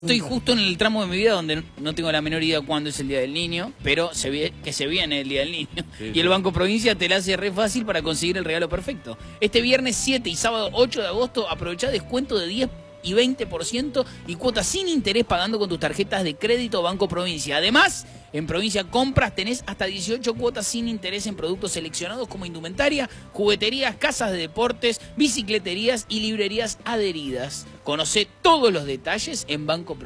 Estoy justo en el tramo de mi vida donde no tengo la menor idea cuándo es el Día del Niño, pero que se viene el Día del Niño. Sí, y el Banco Provincia te la hace re fácil para conseguir el regalo perfecto. Este viernes 7 y sábado 8 de agosto aprovecha descuento de 10 y 20% y cuotas sin interés pagando con tus tarjetas de crédito Banco Provincia. Además, en Provincia Compras tenés hasta 18 cuotas sin interés en productos seleccionados como indumentaria, jugueterías, casas de deportes, bicicleterías y librerías adheridas. Conocé todos los detalles en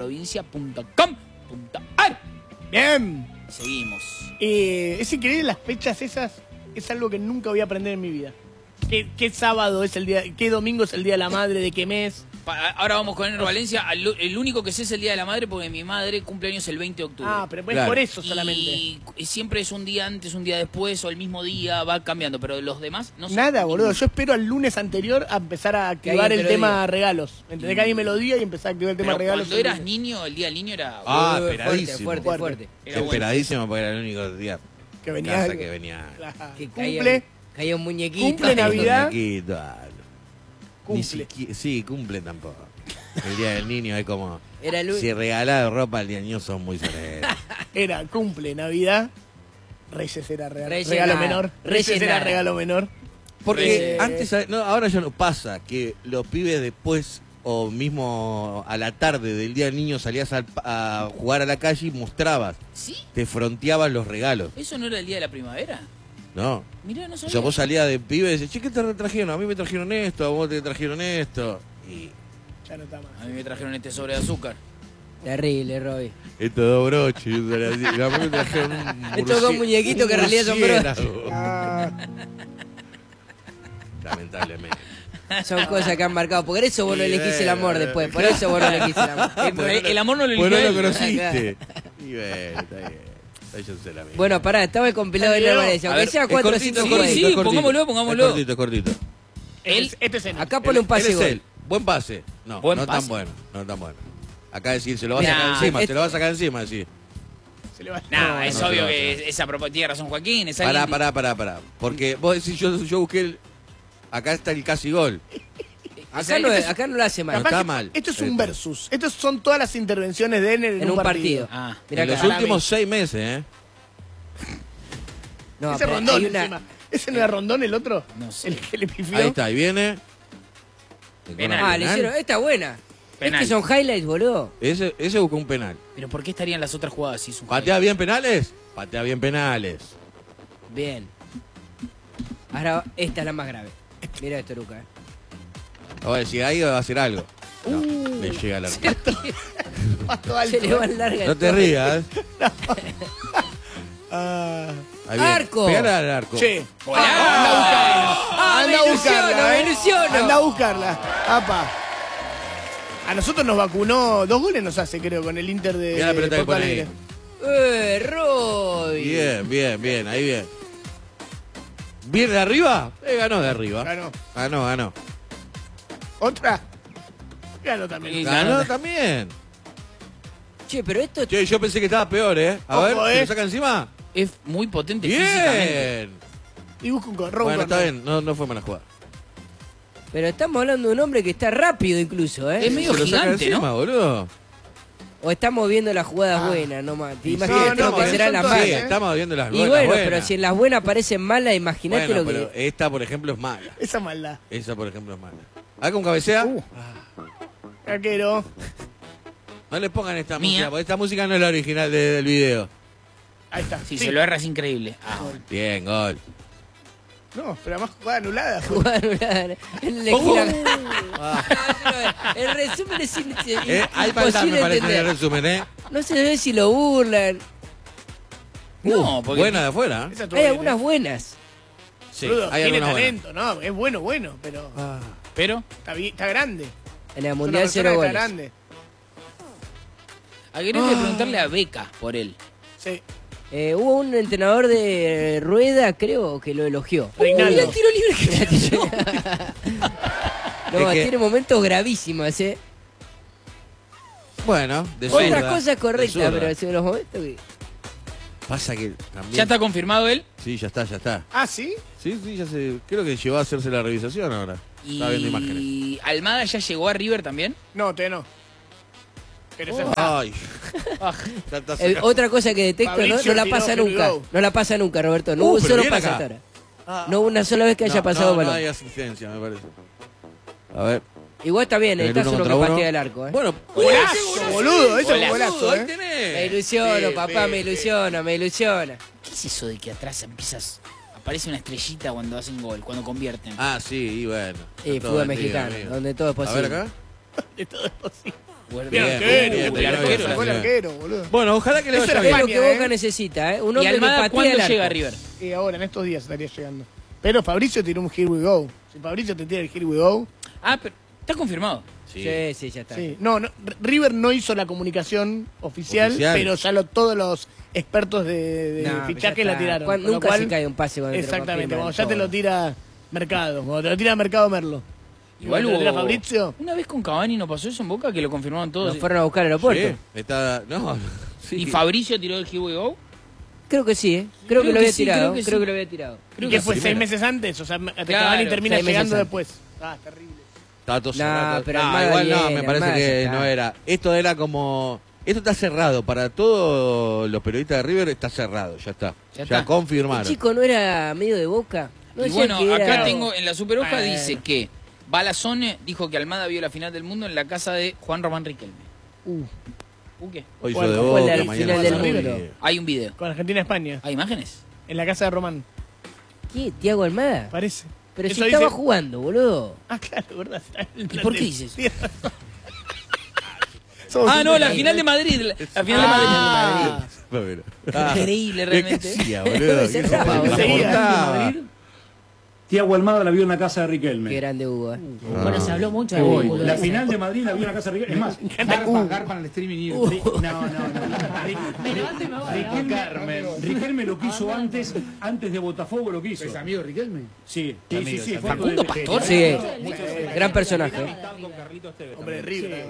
bancoprovincia.com.ar. Bien. Seguimos. Es increíble las fechas esas. Es algo que nunca voy a aprender en mi vida. ¿Qué sábado es el día? ¿Qué domingo es el Día de la Madre? ¿De qué mes? Ahora vamos con Enero Valencia. El único que sé es el Día de la Madre porque mi madre cumple años el 20 de octubre. Ah, pero es Claro. por eso solamente. Y siempre es un día antes, un día después o el mismo día, va cambiando, pero los demás no sé. Nada, boludo. Yo espero al lunes anterior a empezar a activar alguien el me lo tema diga. regalos. ¿Entendés? Que alguien me lo diga y empezar a activar el tema Pero regalos. cuando eras niño, el Día del Niño era... Ah, Fuerte, esperadísimo. fuerte. Era bueno. Esperadísimo porque era el único día Que en venía casa algo. que venía. Claro. Que Cumple. caía un muñequito. Cumple Navidad. Muñequito, Ni Cumple. sí, cumple tampoco. El día del niño es como... Era el Si regalás ropa al día del niño son muy serenos. Era cumple, Navidad. Reyes era Reyes regalo nada. menor. Reyes Reyes era nada. regalo menor. Porque antes, no, ahora ya no pasa que los pibes después o mismo a la tarde del día del niño salías a jugar a la calle y mostrabas, ¿Sí? te fronteabas los regalos. ¿Eso no era el Día de la Primavera? No. Mirá, no O sabía. sea, vos salías de pibe y decís, che, ¿qué te trajeron? A mí me trajeron esto, a vos te trajeron esto. Y Ya no está más. A mí me trajeron este sobre de azúcar. Terrible, Robbie. estos dos broches. Y a mí me trajeron Estos dos muñequitos que en realidad son murciélago. Ah, Lamentablemente. Son cosas que han marcado. Por eso vos no elegís el amor después. Por eso vos no elegís el amor. El amor no lo Vos eligió no lo él. conociste. Y bueno, está bien. Yo sé la mía. Bueno, pará, estaba el compilado de Leo. Valencia. A Aunque ver, sea Es 4 o cortito, 5 es cortito, sí, es cortito. pongámoslo, pongámoslo. Es cortito, es cortito. este es el. Acá pone un pase Él es gol. él. Buen pase. No, Buen no pase. tan bueno. No tan bueno. Acá decir, se lo va a Mirá, sacar encima, este- se lo va a sacar encima, decir. Se le va. No, es no, obvio no, que no. esa propuesta tiene razón Joaquín. Es Pará, alguien- pará. Porque vos decís, yo busqué el... Acá está el casi gol. Acá no lo hace mal. No está mal. Esto es un Esto. versus. Estos son todas las intervenciones de él En un partido. Ah, Mirá En acá. los últimos 6 meses, ¿eh? No, Ese pero Rondón hay una... encima. ¿Ese no era Rondón el otro? No sé. El que le pifió. Ahí está, ahí viene. Penal. Ah, le hicieron... Esta buena. Penal. Es que son highlights, boludo. Ese buscó un penal. pero ¿por qué estarían las otras jugadas si es un ¿Patea bien penales? Patea bien penales. Bien. Ahora, esta es la más grave. Mira esto, Luca. Ahora, si ahí va a hacer algo. No, le llega la... Pasto alto. Se le va en larga. No te rías. Ah. Ahí viene. Arco. Pegale al arco. Che. Ah, Anda me a ilusiono, buscarla. me ilusiono. Anda a buscarla. Apa. A nosotros nos vacunó. 2 goles nos hace, creo, con el Inter de Mirá la pelota que Porto pone ahí. Alegre. Roy. Bien, ahí bien. ¿Bien de arriba? Ganó de arriba. Ganó. Ganó. ¿Otra? Ganó también. Y- Ganó también. Che, pero esto... Che, yo pensé que estaba peor, ¿eh? A Ojo, ver, ¿se ¿eh? lo saca encima? Es muy potente físicamente. Bien. Y busca un robo. Bueno, está bien, no fue mala jugada. Pero estamos hablando de un hombre que está rápido incluso, ¿eh? Es medio Se lo saca gigante, encima, ¿no? boludo. O estamos viendo las jugadas buenas nomás. Te imaginas no, lo que serán son las todas, Sí, malas. estamos viendo las Y buenas. bueno, buenas. pero si en las buenas parecen malas, imagínate Bueno, lo que... pero esta, por ejemplo, es mala. Esa maldad. Esa, por ejemplo, es mala. A ver con cabecea. Arquero. No le pongan esta Mía. música, porque esta música no es la original del video. Ahí está. Si Sí. se lo erra es increíble. Ah, Bien, gol. No, pero además jugada anulada. fue. Jugada anulada. Él elegí el resumen es Hay maldad, me imposible parece, en el entender. resumen, ¿eh? No se ve si lo burlan. no, porque... Buena de afuera. Esa estuvo Hay bien, algunas buenas. Sí, Boludo, hay tiene algunas buenas. talento, ¿no? Es bueno, pero Pero, está grande. En el Es una Mundial persona 0 que goles. está grande. hay que preguntarle a Beca por él. Sí. Hubo un entrenador de Rueda, creo, que lo elogió. Reinaldo. Mirá el tiro libre que tiró. No, Es que- tiene momentos gravísimos, ¿eh? Bueno, de Otras zurda, cosas de correctas, zurda. pero en los momentos que... Pasa que también... ¿Ya está confirmado él? Sí, ya está. Ah, ¿sí? Sí, ya se... Creo que llegó a hacerse la revisación ahora. Estaba viendo imágenes. ¿Y Almada ya llegó a River también? No, todavía no. Pero ya está. Ay. Ya está Otra cosa que detecto, ¿no? Fabricio No la tiró pasa Here We nunca. Go. No la pasa nunca, Roberto. No hubo un pero solo bien pase acá. hasta ahora. No hubo una sola vez que haya pasado no balón. hay asistencia, me parece. A ver. Igual está bien, El estás uno uno que contra uno. patea el arco, ¿eh? Bueno, Golazo, boludo. Ese es un Golazo, golazo, ahí ¿eh? tenés. Me ilusiono, Sí, papá, sí. me ilusiona, me ilusiona. ¿Qué es eso de que atrás empiezas... Aparece una estrellita cuando hacen gol, cuando convierten? Ah, sí, y bueno. Y está todo fútbol vendido, mexicano, amigo. donde todo es A ver posible. acá. De todo es posible. Bueno, Bien, bien, arquero, bien, el bien, arquero, bien, sacó el bien. arquero, boludo. Bueno, ojalá que le Eso vaya era bien. Es lo España, que Boca ¿eh? necesita, ¿eh? Un ¿Y hombre que Almada patea cuándo el arco. llega a River? Y ahora, en estos días estaría llegando. Pero Fabricio tiró un Here We Go. Si Fabricio te tira el Here We Go... Ah, pero está confirmado. Sí. Sí, ya está. Sí. No, River no hizo la comunicación oficial, Oficial. pero ya todos los expertos de No, fichaje ya la está. tiraron. con lo Nunca cual- se cae un pase cuando te lo Exactamente, confirman cuando ya te todo. lo tira Mercado. Cuando te lo tira Mercado Merlo. Igual Cuando te lo tira hubo... Fabricio. Una vez con Cavani no pasó eso en Boca, que lo confirmaron todos. Nos fueron a buscar al aeropuerto. Sí, está... No, sí. ¿Y Fabricio tiró el Here We Go? Creo que sí, ¿eh? Creo que lo había sí, tirado. creo que Creo sí. que lo había tirado. ¿Y qué fue? primera. 6 meses antes. O sea, Claro, Cavani termina 6 meses llegando antes. después. Ah, terrible. Estaba todo No, cerrado. pero No, Almada igual no, viene, me parece Almada ya que está. no era. Esto era como... Esto está cerrado. Para todos los periodistas de River está cerrado. Ya está. Ya Ya, está. ¿El confirmaron. chico no era medio de Boca? No Y decía bueno, que era- acá tengo en la superhoja Bueno. dice que Balazone dijo que Almada vio la final del mundo en la casa de Juan Román Riquelme. ¿Qué? Hoy ¿Cuál? de ¿Cuál Boca, era el mañana final de del River. mundo? Hay un video. Con Argentina-España. ¿Hay imágenes? En la casa de Román. ¿Qué? ¿Tiago Almada? Parece. Pero si Eso estaba dice- jugando, boludo. Ah, claro, verdad. Está en el ¿Y por plantel. qué dices? Tienes razón. Somos Ah, un no, la desastre. final de Madrid. La final de Madrid. Ah. Bueno. Increíble, ¿Qué realmente. hacía, boludo? Se cerraba, ¿Qué boludo. se Seguía. aportaba? Tiago Almada la vio en la casa de Riquelme. Qué grande Hugo, ¿eh? Bueno, se habló mucho Me de voy. Hugo, La ¿no? final de Madrid la vio en la casa de Riquelme. Es más, garpan el streaming y... No. Me levanto y me voy. Riquelme lo quiso antes de Botafogo lo quiso. ¿Es amigo de Riquelme? Sí. Sí. Facundo Pastor. Sí, gran personaje. ¿eh? Hombre de River.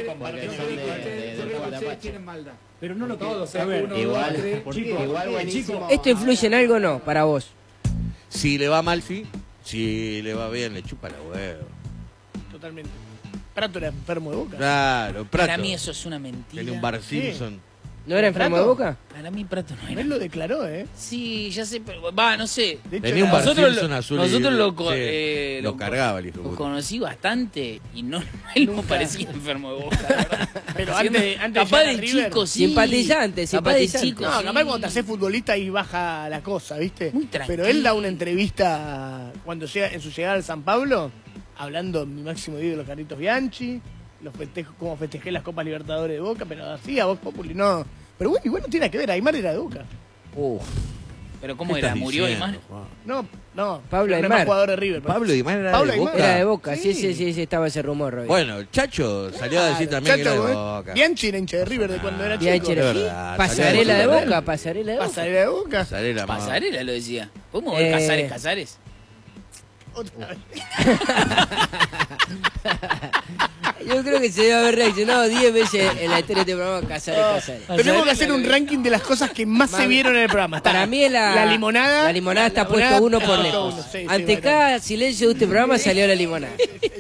además. Pero no lo todos. A ver, chicos. ¿Esto influye en algo o no para vos? Si le va mal, sí. Si le va bien, le chupa la huevo. Totalmente. Prato era enfermo de Boca. Claro, Prato. Para mí eso es una mentira. Tiene un Bar Simpson. ¿No era enfermo de ¿Prato? Boca? Para mí Prato no era. Él lo declaró, ¿eh? Sí, ya sé, pero va, no sé. De hecho, Tenía un era- Bar Nosotros Simpson lo- azul. y- nosotros lo sí, co- lo lo- cargaba el hijo de Lo puta. conocí bastante y no, él no parecía enfermo de Boca, la verdad. Pero Siendo- antes capaz de de llegar a River- chico, sí. Simpatizante, Capaz de simpatizante. chico, No, sí. capaz cuando te haces futbolista y baja la cosa, ¿viste? Muy tranquilo. Pero él da una entrevista cuando llega en su llegada al San Pablo, hablando de mi máximo ídolo, Carlitos Bianchi, los festejos, cómo festejé las Copas Libertadores de Boca, pero así a Vox Populi no. Pero bueno, igual no tiene nada que ver, Aymar era de Boca. Uf, Pero ¿cómo ¿qué era? estás ¿Murió diciendo, Aymar? Juan? No, Pablo era Aymar. más jugador de River. pero- Pablo Aymar era Pablo de Aymar. Boca. Era de Boca, sí, Sí. sí, estaba ese rumor, Roy. Bueno, el Chacho salió a decir también que era de Boca. Bianchi era hincha de River de cuando era Bianchi chico. era- De verdad, Pasarela de salió a Boca, pasarela de Boca. Pasarela de Boca. Pasarela, mamá. Pasarela lo decía. ¿Podemos ver Casares? Otra vez. Yo creo que se debe haber reaccionado 10 veces en la historia de este programa Casares. Tenemos que hacer un ranking de las cosas que más se vieron en el programa. Está Para mí es la limonada. La limonada está La puesto limonada uno por está lejos. uno, sí, sí, Ante bueno. cada silencio de este programa salió la limonada.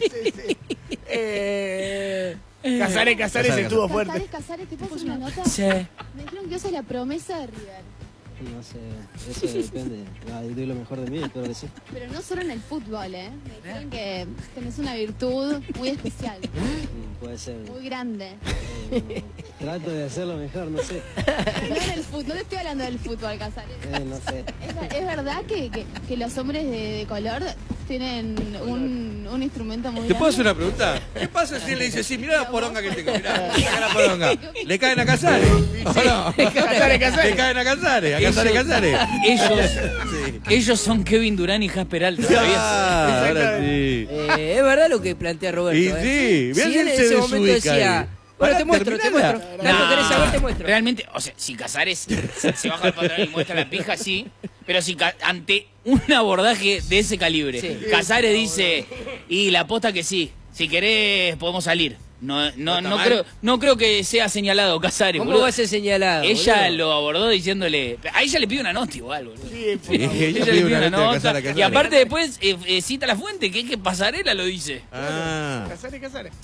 Casares estuvo fuerte. Casares, ¿te puedo hacer una nota? Sí. Me dijeron que vos sos la promesa de River. No sé, eso depende. Doy lo mejor de mí, espero que sí. Pero no solo en el fútbol, ¿eh? Me dijeron que tenés una virtud muy especial, Puede ser. muy grande. Trato de hacerlo mejor, no sé. No en el fútbol, no te estoy hablando del fútbol, Casares. No sé. ¿Es verdad que los hombres de color tienen un instrumento muy ¿Te puedo hacer grande? una pregunta? ¿Qué pasa si él le dice, sí, mirá la poronga que tengo, mirá la poronga? ¿Le caen a Casares? ¿O no? ¿Le caen a Casares? ¿A Casares Casares? Ellos son Kevin Durán y Jasper Alta, ¿sabías? Ah, ahora sí. Es verdad lo que plantea Roberto. Y ¿eh? sí, mirá Si si él él en se ese momento desubica decía, ahí. bueno, Pará, te muestro. terminala. Claro, querés saber, te muestro. Realmente, o sea, si Casares se baja el pantalón y muestra la pija, sí. Pero si ante un abordaje de ese calibre, Sí. Casares dice, y la aposta que sí, si querés podemos salir. No mal? creo que sea señalado Casares, ¿Cómo boludo. va a ser señalado? Ella boludo? lo abordó diciéndole, a ella le pide una nota igual, boludo. Sí, Sí, ella Ella pide le pide una una nota de nota. Casares a Y Casares. aparte después cita la fuente, que es que Pasarela lo dice. Ah. Casares.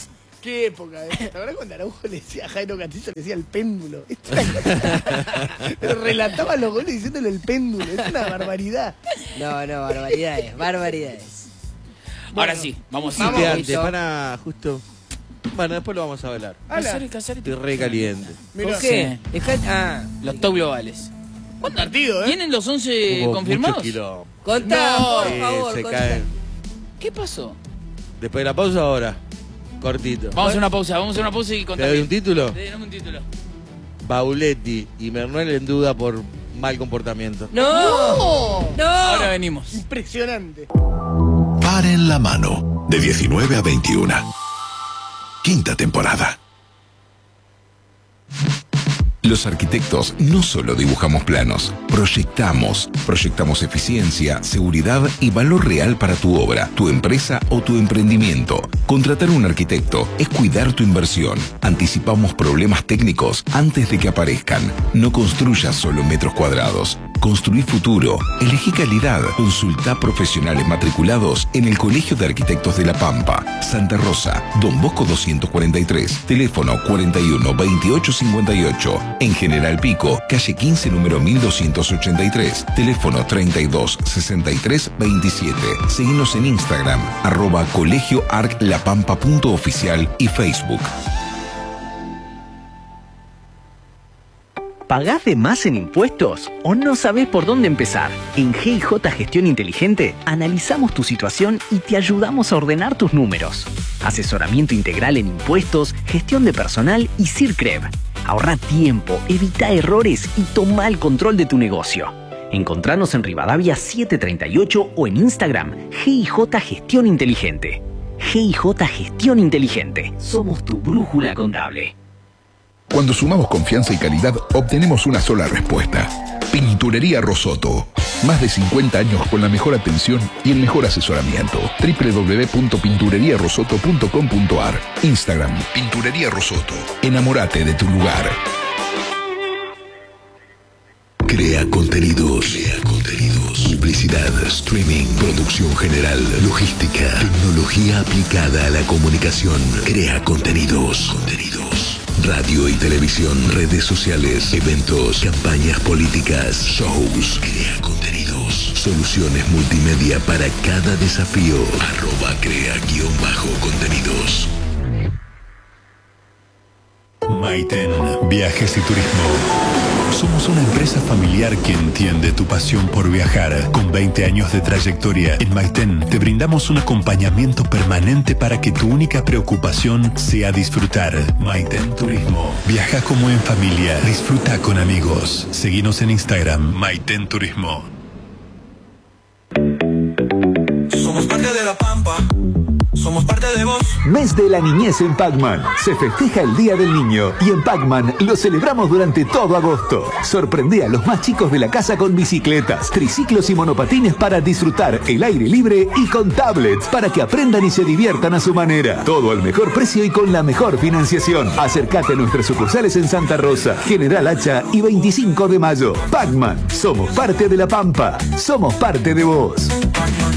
Qué época, ¿Te acuerdas cuando Araujo le decía a Jairo Castillo, le decía el péndulo? Pero relataba los goles diciéndole el péndulo. Es una barbaridad. No, barbaridades. Ahora sí, vamos a Sí, antes, para justo. Bueno, después lo vamos a hablar. Estoy re caliente. ¿Por qué? Sí. Los top globales. ¿Cuánto partido, ¿Tienen los 11 confirmados? Contá, por Sí, favor, se contá. caen. ¿Qué pasó? Después de la pausa, ahora. Cortito. Vamos a hacer una pausa y ¿Te contame. doy un título? Dame un título. Bauletti y Mernuel en duda por mal comportamiento. ¡No! Ahora venimos. Impresionante. Paren la mano, de 19 a 21. Quinta temporada. Los arquitectos no solo dibujamos planos, proyectamos eficiencia, seguridad y valor real para tu obra, tu empresa o tu emprendimiento. Contratar un arquitecto es cuidar tu inversión. Anticipamos problemas técnicos antes de que aparezcan. No construyas solo metros cuadrados. Construí futuro. Elegí calidad. Consulta profesionales matriculados en el Colegio de Arquitectos de La Pampa, Santa Rosa, Don Bosco 243, teléfono 41 28 58. En General Pico, calle 15, número 1283, teléfono 32 63 27. Seguinos en Instagram, @colegioarclapampa.oficial y Facebook. ¿Pagás de más en impuestos o no sabés por dónde empezar? En GIJ Gestión Inteligente analizamos tu situación y te ayudamos a ordenar tus números. Asesoramiento integral en impuestos, gestión de personal y CIRCREV. Ahorra tiempo, evita errores y toma el control de tu negocio. Encontranos en Rivadavia 738 o en Instagram GIJ Gestión Inteligente. GIJ Gestión Inteligente. Somos tu brújula contable. Cuando sumamos confianza y calidad, obtenemos una sola respuesta. Pinturería Rosoto. Más de 50 años con la mejor atención y el mejor asesoramiento. www.pintureriarosoto.com.ar. Instagram, Pinturería Rosoto. Enamórate de tu lugar. Crea contenidos. Publicidad, streaming, producción general, logística, tecnología aplicada a la comunicación. Crea contenidos. Radio y televisión, redes sociales, eventos, campañas políticas, shows. Crea contenidos. Soluciones multimedia para cada desafío. @crea_contenidos. Maiten, Viajes y Turismo. Somos una empresa familiar que entiende tu pasión por viajar. Con 20 años de trayectoria, en Maiten te brindamos un acompañamiento permanente para que tu única preocupación sea disfrutar. Maiten Turismo. Viaja como en familia, disfruta con amigos. Seguinos en Instagram, Maiten Turismo. Somos parte de La Pampa. Somos parte de vos. Mes de la niñez en Pacman. Se festeja el Día del Niño y en Pacman lo celebramos durante todo agosto. Sorprende a los más chicos de la casa con bicicletas, triciclos y monopatines para disfrutar el aire libre y con tablets para que aprendan y se diviertan a su manera. Todo al mejor precio y con la mejor financiación. Acércate a nuestras sucursales en Santa Rosa, General Hacha y 25 de mayo. Pacman. Somos parte de La Pampa. Somos parte de vos.